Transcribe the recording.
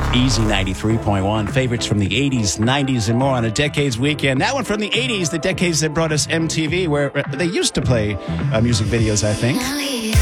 Easy 93.1. Favorites from the 80s, 90s, and more on a Decades weekend. That one from the 80s, the decades that brought us MTV, where they used to play music videos, I think.